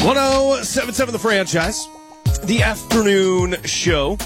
107.7 The Franchise, the afternoon show.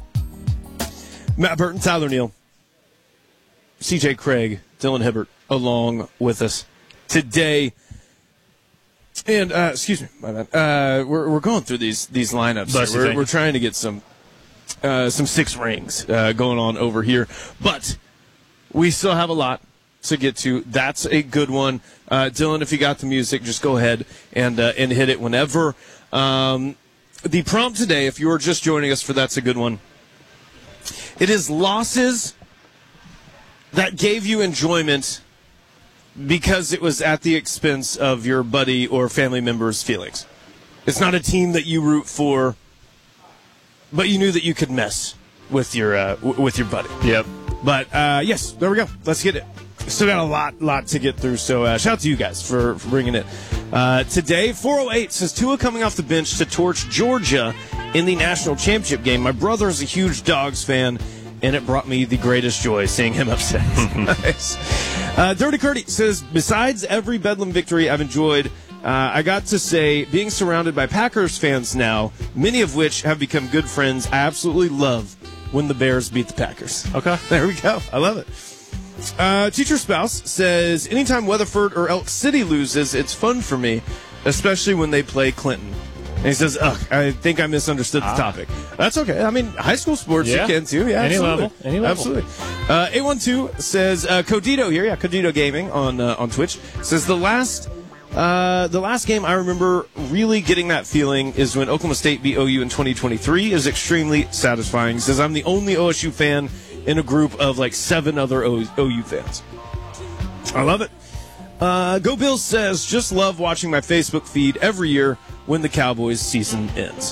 Matt Burton, Tyler Neal, CJ Craig, Dylan Hibbert, along with us today. And excuse me, my bad. We're going through these lineups. We're trying to get some 6 rings going on over here, but we still have a lot to get to. That's a good one. Dylan, if you got the music, just go ahead and hit it whenever. The prompt today, if you are just joining us for That's a Good One, it is losses that gave you enjoyment because it was at the expense of your buddy or family member's feelings. It's not a team that you root for, but you knew that you could mess with your buddy. Yep. But yes, there we go. Let's get it. Still got a lot to get through, so shout out to you guys for bringing it. Today, 408 says Tua coming off the bench to torch Georgia in the national championship game. My brother is a huge Dogs fan, and it brought me the greatest joy seeing him upset. Nice. Dirty Curdy says, besides every Bedlam victory I've enjoyed, I got to say, being surrounded by Packers fans now, many of which have become good friends, I absolutely love when the Bears beat the Packers. Okay. There we go. I love it. Teacher Spouse says, anytime Weatherford or Elk City loses, it's fun for me, especially when they play Clinton. And he says, ugh, I think I misunderstood the topic. That's okay. I mean, high school sports, you can too. Yeah, Any absolutely. level. Absolutely. 812 says, Codito here. Yeah, Codito Gaming on Twitch. Says, the last game I remember really getting that feeling is when Oklahoma State beat OU in 2023. It was extremely satisfying. He says, I'm the only OSU fan in a group of like 7 other OU fans. I love it. Go Bills says, just love watching my Facebook feed every year when the Cowboys season ends.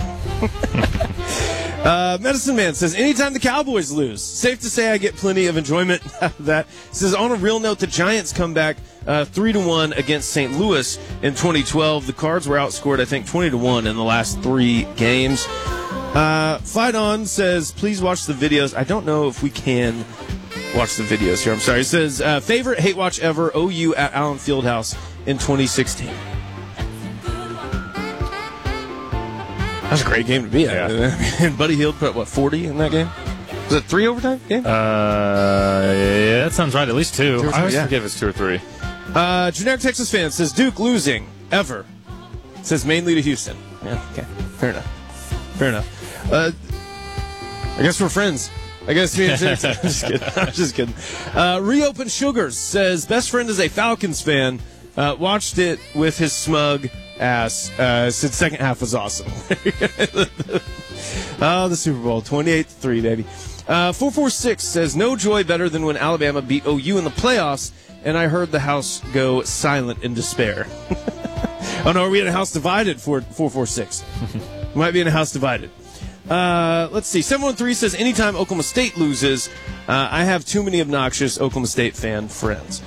Medicine Man says, anytime the Cowboys lose, safe to say I get plenty of enjoyment out of that. He says, on a real note, the Giants come back 3-1 against St. Louis in 2012. The Cards were outscored, I think, 20-1 in the last 3 games. Fight On says, please watch the videos. I don't know if we can watch the videos here. I'm sorry. He says, favorite hate watch ever, OU at Allen Fieldhouse in 2016. That was a great game to be at. Yeah. And Buddy Hield put, 40 in that game? Was it 3 overtime game? Yeah, that sounds right. At least 2. I always forget if it's 2 or 3. Generic Texas fan says, Duke losing, ever. Says mainly to Houston. Yeah, okay. Fair enough. I guess we're friends. I guess me and Jake. I'm just kidding. Reopen Sugars says, best friend is a Falcons fan. Watched it with his smug ass. Said second half was awesome. Oh, the Super Bowl, 28-3, baby. 446 says, no joy better than when Alabama beat OU in the playoffs, and I heard the house go silent in despair. Oh, no, are we in a house divided for 446? Might be in a house divided. Let's see. 713 says, anytime Oklahoma State loses, I have too many obnoxious Oklahoma State fan friends.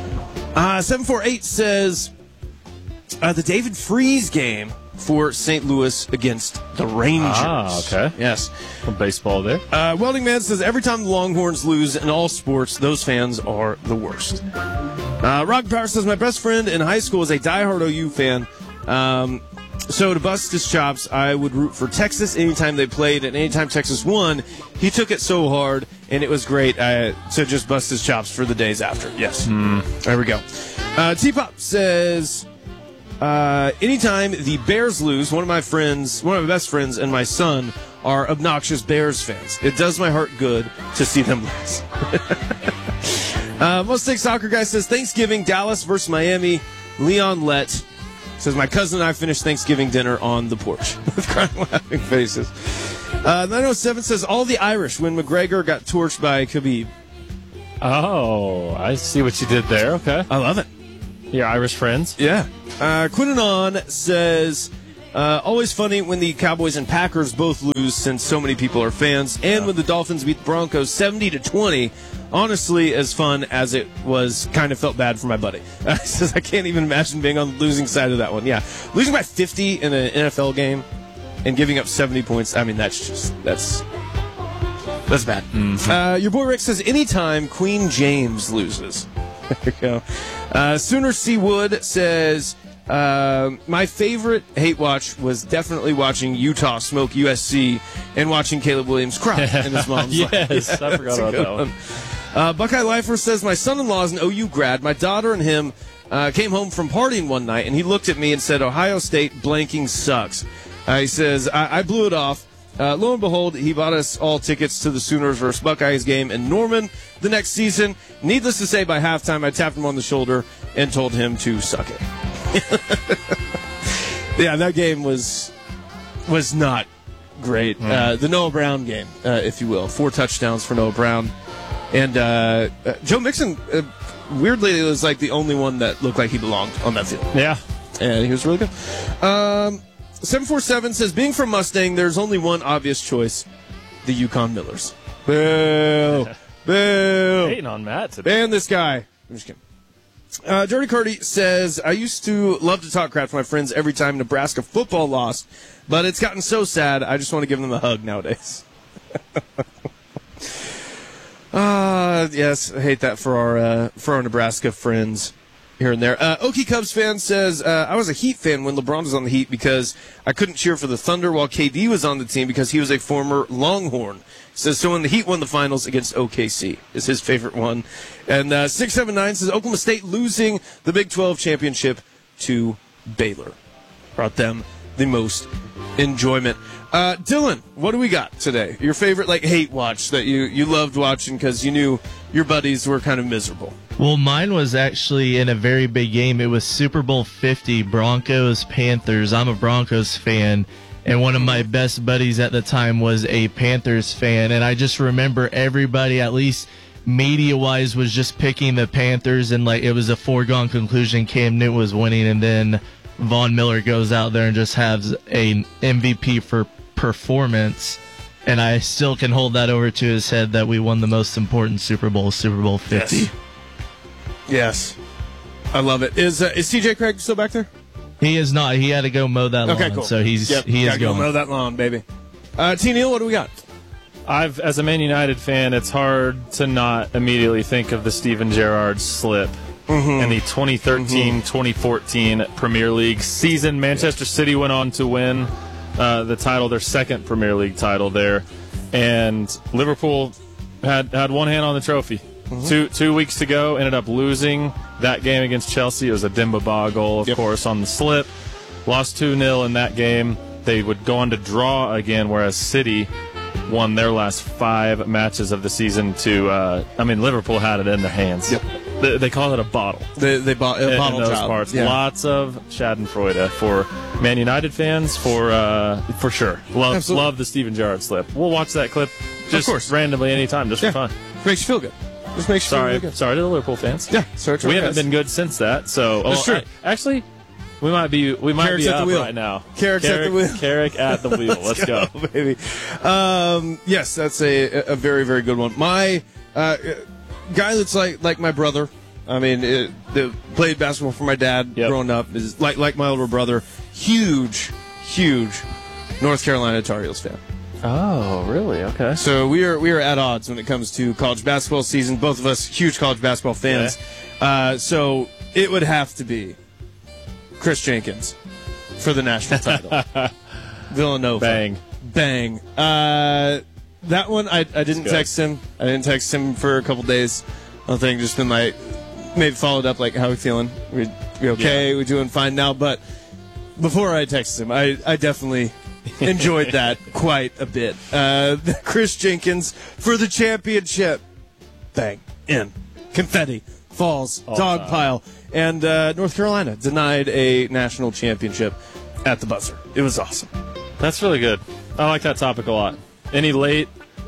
748 says, the David Freese game for St. Louis against the Rangers. Ah, okay. Yes. Some baseball there. Welding Man says, every time the Longhorns lose in all sports, those fans are the worst. Rock Power says, my best friend in high school is a diehard OU fan. So to bust his chops, I would root for Texas anytime they played, and anytime Texas won, he took it so hard, and it was great to just bust his chops for the days after. Yes. There we go. T-Pop says, anytime the Bears lose, one of my best friends and my son are obnoxious Bears fans. It does my heart good to see them lose. Mustang Soccer Guy says, Thanksgiving, Dallas versus Miami, Leon Lett. Says, my cousin and I finished Thanksgiving dinner on the porch with crying, laughing faces. 907 says, all the Irish when McGregor got torched by Khabib. Oh, I see what you did there. Okay. I love it. Your Irish friends. Yeah. Quinnanon says, always funny when the Cowboys and Packers both lose since so many people are fans. And when the Dolphins beat the Broncos 70-20. Honestly, as fun as it was, kind of felt bad for my buddy. He says, I can't even imagine being on the losing side of that one. Yeah. Losing by 50 in an NFL game and giving up 70 points, I mean, that's bad. Your boy Rick says, anytime Queen James loses. There you go. Sooner C. Wood says, My favorite hate watch was definitely watching Utah smoke USC and watching Caleb Williams cry in his mom's yes, life. I forgot about that one. Buckeye Lifer says, my son-in-law is an OU grad. My daughter and him came home from partying one night, and he looked at me and said, Ohio State blanking sucks. He says, I blew it off. Lo and behold, he bought us all tickets to the Sooners versus Buckeyes game in Norman the next season. Needless to say, by halftime, I tapped him on the shoulder and told him to suck it. Yeah, that game was not great. The Noah Brown game, if you will. 4 touchdowns for Noah Brown. And Joe Mixon, weirdly, was like the only one that looked like he belonged on that field. Yeah. And he was really good. 747 says, being from Mustang, there's only one obvious choice, the Yukon Millers. Boo! Boo! Hating on Matt today. Ban this guy. I'm just kidding. Dirty Cardi says, I used to love to talk crap to my friends every time Nebraska football lost, but it's gotten so sad, I just want to give them a hug nowadays. Yes, I hate that for our Nebraska friends here and there. Okie Cubs fan says, I was a Heat fan when LeBron was on the Heat because I couldn't cheer for the Thunder while KD was on the team because he was a former Longhorn. Says, so when the Heat won the finals against OKC is his favorite one. And 679 says, Oklahoma State losing the Big 12 championship to Baylor. Brought them the most enjoyment. Dylan, what do we got today? Your favorite hate watch that you loved watching because you knew your buddies were kind of miserable. Well, mine was actually in a very big game. It was Super Bowl 50, Broncos-Panthers. I'm a Broncos fan, and one of my best buddies at the time was a Panthers fan, and I just remember everybody, at least media-wise, was just picking the Panthers, and it was a foregone conclusion Cam Newton was winning, and then Von Miller goes out there and just has an MVP for performance, and I still can hold that over to his head that we won the most important Super Bowl, Super Bowl 50. Yes. I love it. Is TJ Craig still back there? He is not. He had to go mow that lawn. Okay, cool. So he is going. going. Mow that lawn, baby. T. Neal, what do we got? As a Man United fan, it's hard to not immediately think of the Steven Gerrard slip in the 2013-2014 Premier League season. Manchester City went on to win the title, their second Premier League title there, and Liverpool had one hand on the trophy. 2 weeks to go, ended up losing that game against Chelsea. It was a Demba Ba goal, of course, on the slip. Lost 2-0 in that game. They would go on to draw again, whereas City won their last 5 matches of the season Liverpool had it in their hands. Yep. They call it a bottle. They bought a bottle in those job. parts. Yeah. Lots of Schadenfreude for Man United fans, for sure. Love the Steven Gerrard slip. We'll watch that clip just randomly anytime, just for fun. Makes you feel good. Just makes you feel really good. Sorry to the Liverpool fans. Yeah, sorry to we haven't been good since that. So that's true. Actually, we might be Carrick's up at the wheel right now. Carrick at the wheel. Carrick at the wheel. Let's go, baby. Yes, that's a very, very good one. My guy that's like my brother. I mean, played basketball for my dad growing up. Is like my older brother. Huge North Carolina Tar Heels fan. Oh, really? Okay. So we are at odds when it comes to college basketball season. Both of us huge college basketball fans. Yeah. So it would have to be Chris Jenkins for the national title. Villanova. Bang. That one I didn't text him. I didn't text him for a couple days. I think just been maybe followed up how we feeling? We okay? Yeah. We doing fine now? But before I texted him, I definitely enjoyed that quite a bit. Chris Jenkins for the championship. Bang. In. Confetti. Falls. Dog pile. And North Carolina denied a national championship at the buzzer. It was awesome. That's really good. I like that topic a lot. Any late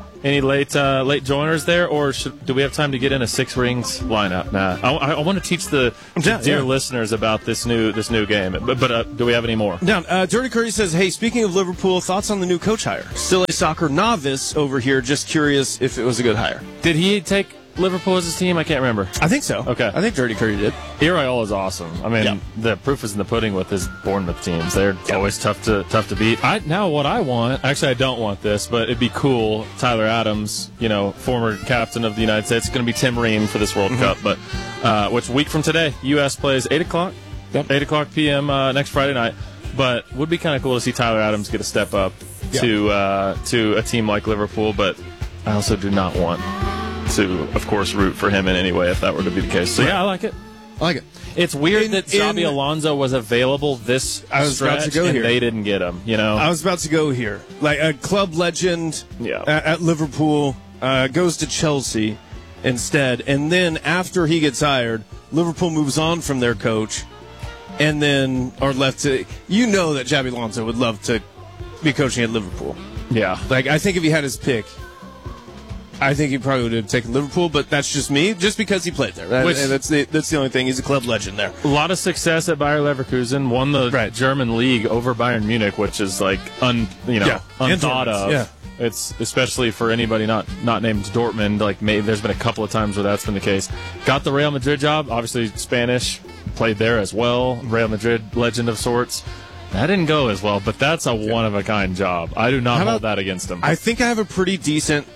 joiners there, or do we have time to get in a 6 rings lineup? Nah, I want to teach the dear listeners about this new game. But do we have any more? Down. Dirty Curry says, "Hey, speaking of Liverpool, thoughts on the new coach hire? Still a soccer novice over here. Just curious if it was a good hire. Did he take Liverpool as his team? I can't remember. I think so. Okay. I think Dirty Curry did. Iraola is awesome. I mean, the proof is in the pudding with his Bournemouth teams. They're always tough to beat. Now what I want, actually I don't want this, but it'd be cool. Tyler Adams, former captain of the United States, it's going to be Tim Ream for this World Cup. But which week from today? U.S. plays 8 o'clock. Yep. 8 o'clock p.m. Next Friday night. But would be kind of cool to see Tyler Adams get a step up to a team like Liverpool. But I also do not want to, of course, root for him in any way if that were to be the case. So, yeah, I like it. I like it. It's weird that Xabi Alonso was available this stretch and they didn't get him, you know? I was about to go here. Like a club legend at Liverpool goes to Chelsea instead. And then after he gets hired, Liverpool moves on from their coach and then are left to... You know that Xabi Alonso would love to be coaching at Liverpool. Yeah. Like, I think if he had his pick... I think he probably would have taken Liverpool, but that's just me, just because he played there. That's the only thing. He's a club legend there. A lot of success at Bayer Leverkusen. Won the German league over Bayern Munich, which is like unthought of. Yeah. It's especially for anybody not named Dortmund. Like there's been a couple of times where that's been the case. Got the Real Madrid job. Obviously Spanish. Played there as well. Real Madrid legend of sorts. That didn't go as well, but that's a one of a kind job. I do not hold that against him. I think I have a pretty decent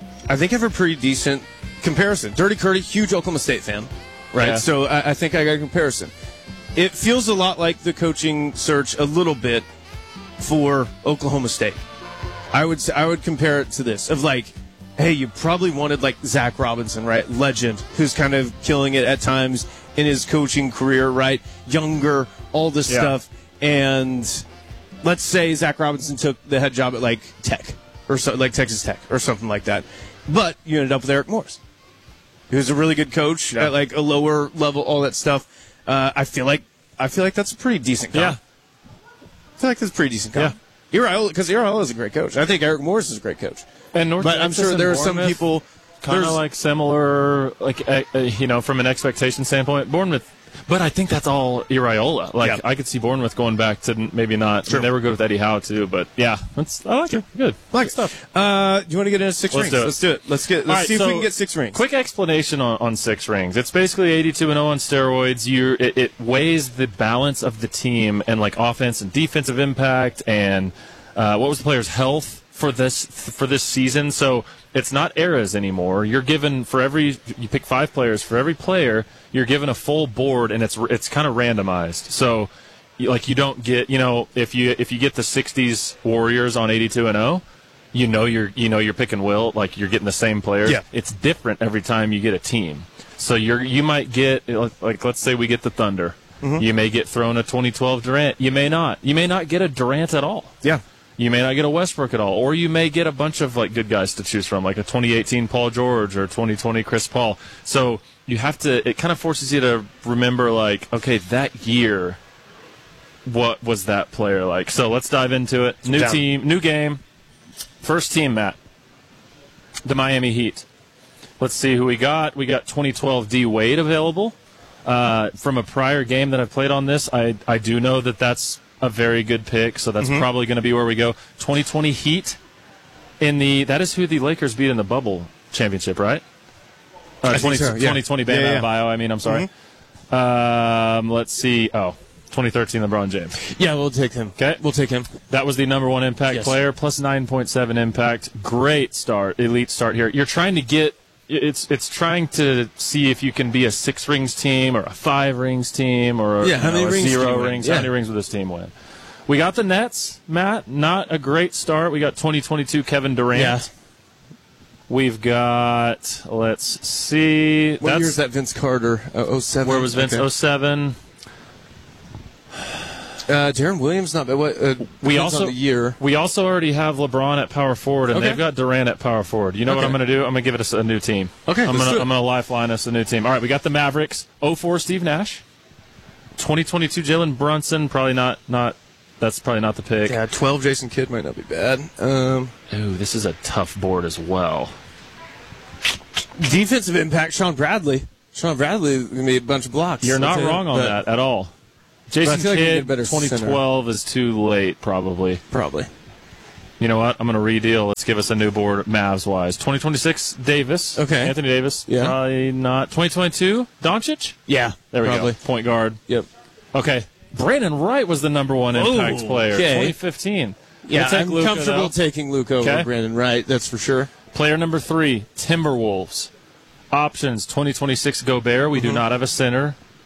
comparison. Dirty Curdy, huge Oklahoma State fan, right? Yeah. So I think I got a comparison. It feels a lot like the coaching search a little bit for Oklahoma State. I would compare it to this of like, hey, you probably wanted like Zach Robinson, right? Legend, who's kind of killing it at times in his coaching career, right? Younger, all this stuff. And let's say Zach Robinson took the head job at like Tech or so, like Texas Tech or something like that. But you ended up with Eric Morris, who's a really good coach at like a lower level, all that stuff. I feel like that's a pretty decent comp. Yeah. I feel like that's a pretty decent comp. Yeah. Because Iraola is a great coach. I think Eric Morris is a great coach. And but I'm sure there are some people kind of like similar, like from an expectation standpoint. Bournemouth. But I think that's all Iraola. Like I could see Bournemouth going back to maybe not. Sure. I mean, they were good with Eddie Howe too, but I like it. Good. Like stuff. Do you want to get into six rings? Let's do it. Let's see if we can get six rings. Quick explanation on six rings. It's basically 82-0 on steroids. It weighs the balance of the team and like offense and defensive impact and what was the player's health for this season. So it's not eras anymore. You're given you pick 5 players for every player. You're given a full board, and it's kind of randomized. So, you don't get if you get the '60s Warriors on 82-0, you're picking Will, like you're getting the same players. Yeah. It's different every time you get a team. So you might get like let's say we get the Thunder. Mm-hmm. You may get thrown a 2012 Durant. You may not. You may not get a Durant at all. Yeah. You may not get a Westbrook at all, or you may get a bunch of like good guys to choose from, like a 2018 Paul George or 2020 Chris Paul. So you have to. It kind of forces you to remember, like, okay, that year, what was that player like? So let's dive into it. New team, new game. First team, Matt. The Miami Heat. Let's see who we got. We got 2012 D Wade available. From a prior game that I've played on this, I do know that that's a very good pick, so that's probably going to be where we go. 2020 Heat that is who the Lakers beat in the bubble championship, right? 2020 Bam Adebayo. I mean, I'm sorry. Let's see. 2013 LeBron James. Yeah, we'll take him. Okay, we'll take him. That was the number 1 impact player, plus 9.7 impact. Great start, elite start here. You're trying to get. It's trying to see if you can be a 6 rings team or a 5 rings team or a 0 rings. How many rings will this team win? We got the Nets, Matt. Not a great start. We got 2022 Kevin Durant. Yeah. We've got, let's see. What year is that Vince Carter? 07. Where was Vince? 07. Deron Williams, not bad. We also the year. We also already have LeBron at power forward, and Okay. they've got Durant at power forward. You know what I'm going to do? I'm going to give it a new team. Okay, I'm going to lifeline us a new team. All right, we got the Mavericks. 04 Steve Nash. 2022 Jalen Brunson. Probably not. That's probably not the pick. Yeah, 12 Jason Kidd might not be bad. Ooh, this is a tough board as well. Defensive impact, Sean Bradley. Sean Bradley made a bunch of blocks. You're not wrong on that at all. Jason Kidd, 2012 is too late, probably. Probably. You know what? I'm going to redeal. Let's give us a new board, Mavs-wise. 2026, Davis. Okay. Anthony Davis. Yeah. Probably not. 2022, Doncic? Yeah. There we go. Point guard. Yep. Okay. Brandon Wright was the number 1 impact player. Okay. 2015. Yeah, I'm Luka, comfortable taking Luka over Brandon Wright. That's for sure. Player number 3, Timberwolves. Options, 2026 Gobert. We do not have a center.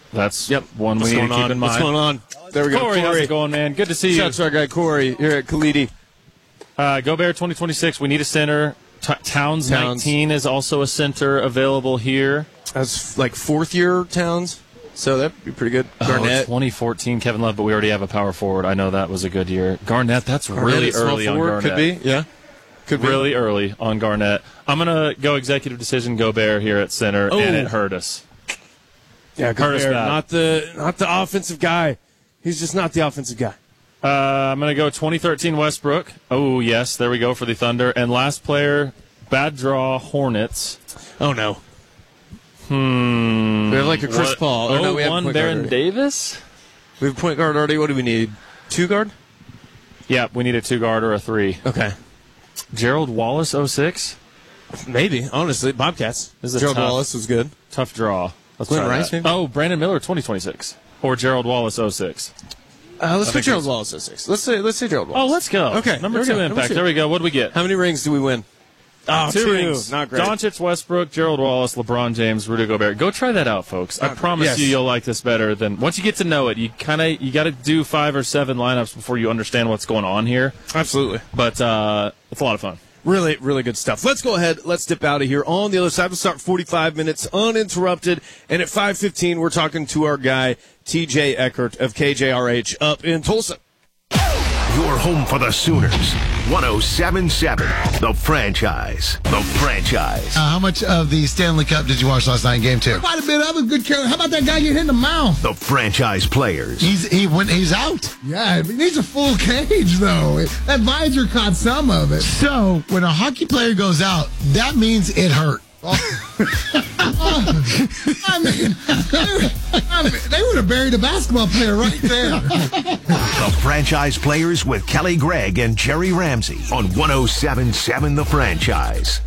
That's Yep. one we need to keep in mind. What's going on? There we go. Corey, how's it going, man? Good to see you. Shout out to our guy Corey here at Khalidi. Gobert 2026, we need a center. Towns 19 is also a center available here. That's like fourth-year Towns, so that'd be pretty good. Garnett. 2014 Kevin Love, but we already have a power forward. I know that was a good year. Garnett, that's really early on Garnett. Could be, yeah. Could be. Really early on Garnett. I'm going to go executive decision Gobert here at center, and it hurt us. Yeah, Gobert, not the offensive guy. He's just not the offensive guy. I'm going to go 2013 Westbrook. Oh, yes, there we go for the Thunder. And last player, bad draw, Hornets. Oh, no. They're like a Chris Paul. Oh, no, we have Baron Davis? We have a point guard already. What do we need? 2 guard? Yeah, we need a 2 guard or a 3. Okay. Gerald Wallace, 06? Maybe, honestly. Bobcats. Gerald Wallace was good. Tough draw. Let's Glenn try Rice, that. maybe? Oh, Brandon Miller, 2026. Or Gerald Wallace, 06. Let's go Gerald Wallace 06. Let's say Gerald Wallace. Oh, let's go. Okay. Number 2 impact. There we go. What do we get? How many rings do we win? Oh, 2 rings. Not great. Doncic, Westbrook, Gerald Wallace, LeBron James, Rudy Gobert. Go try that out, folks. I promise you'll like this better than once you get to know it. You got to do 5 or 7 lineups before you understand what's going on here. Absolutely. But it's a lot of fun. Really, really good stuff. Let's go ahead. Let's dip out of here. On the other side, we'll start 45 minutes uninterrupted. And at 5:15, we're talking to our guy, TJ Eckert of KJRH up in Tulsa. Your home for the Sooners. 107.7. The Franchise. The Franchise. How much of the Stanley Cup did you watch last night in Game 2? Quite a bit of it. Good care. How about that guy getting hit in the mouth? The Franchise Players. He's out. Yeah, he needs a full cage, though. That visor caught some of it. So, when a hockey player goes out, that means it hurt. I mean, they would have buried a basketball player right there. The Franchise Players with Kelly Gregg and Jerry Ramsey on 107.7 The Franchise.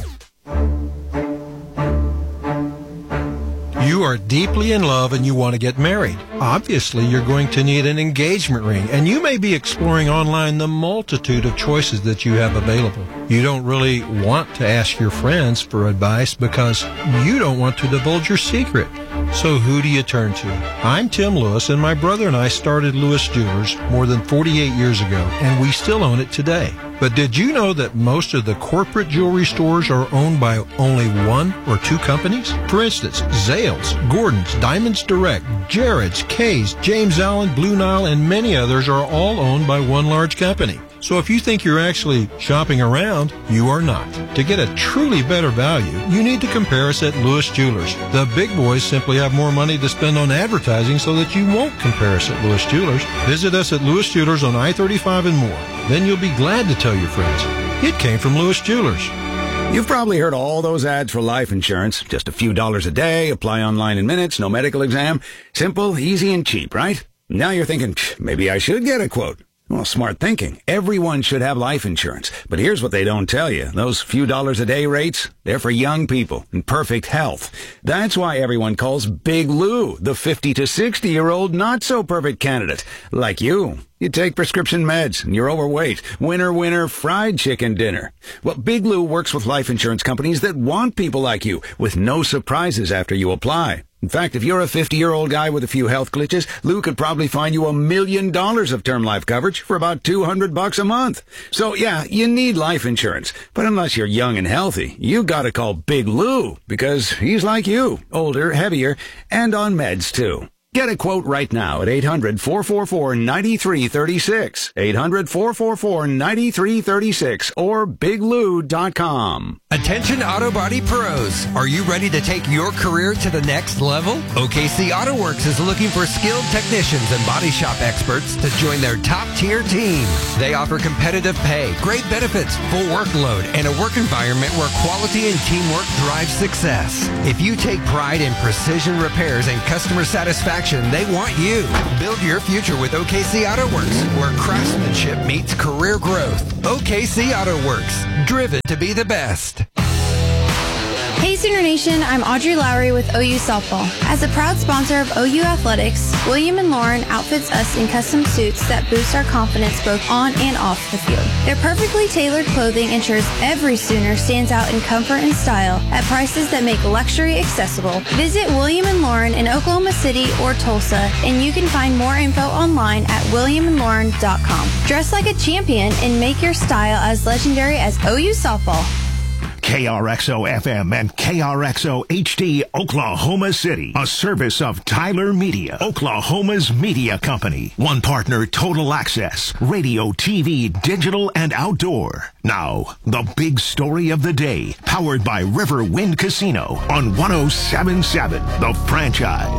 You are deeply in love and you want to get married. Obviously, you're going to need an engagement ring, and you may be exploring online the multitude of choices that you have available. You don't really want to ask your friends for advice because you don't want to divulge your secret. So who do you turn to? I'm Tim Lewis, and my brother and I started Lewis Jewelers more than 48 years ago, and we still own it today. But did you know that most of the corporate jewelry stores are owned by only 1 or 2 companies? For instance, Zales, Gordon's, Diamonds Direct, Jared's, Kay's, James Allen, Blue Nile, and many others are all owned by one large company. So if you think you're actually shopping around, you are not. To get a truly better value, you need to compare us at Lewis Jewelers. The big boys simply have more money to spend on advertising so that you won't compare us at Lewis Jewelers. Visit us at Lewis Jewelers on I-35 and more. Then you'll be glad to tell your friends. It came from Lewis Jewelers. You've probably heard all those ads for life insurance. Just a few dollars a day, apply online in minutes, no medical exam. Simple, easy, and cheap, right? Now you're thinking, maybe I should get a quote. Well, smart thinking. Everyone should have life insurance. But here's what they don't tell you. Those few dollars a day rates, they're for young people in perfect health. That's why everyone calls Big Lou the 50 to 60-year-old not-so-perfect candidate. Like you. You take prescription meds and you're overweight. Winner, winner, fried chicken dinner. Well, Big Lou works with life insurance companies that want people like you with no surprises after you apply. In fact, if you're a 50-year-old guy with a few health glitches, Lou could probably find you $1 million of term life coverage for about $200 a month. So yeah, you need life insurance. But unless you're young and healthy, you gotta call Big Lou because he's like you, older, heavier, and on meds too. Get a quote right now at 800-444-9336, 800-444-9336, or biglou.com. Attention Auto Body Pros. Are you ready to take your career to the next level? OKC Auto Works is looking for skilled technicians and body shop experts to join their top-tier team. They offer competitive pay, great benefits, full workload, and a work environment where quality and teamwork drive success. If you take pride in precision repairs and customer satisfaction, they want you. Build your future with OKC Auto Works, where craftsmanship meets career growth. OKC Auto Works, driven to be the best. Hey Sooner Nation, I'm Audrey Lowry with OU Softball. As a proud sponsor of OU Athletics, William & Lauren outfits us in custom suits that boost our confidence both on and off the field. Their perfectly tailored clothing ensures every Sooner stands out in comfort and style at prices that make luxury accessible. Visit William & Lauren in Oklahoma City or Tulsa, and you can find more info online at williamandlauren.com. Dress like a champion and make your style as legendary as OU Softball. KRXO-FM and KRXO HD Oklahoma City, a service of Tyler Media, Oklahoma's media company. One partner, Total Access, radio, TV, digital, and outdoor. Now, the big story of the day, powered by River Wind Casino on 107.7 The Franchise.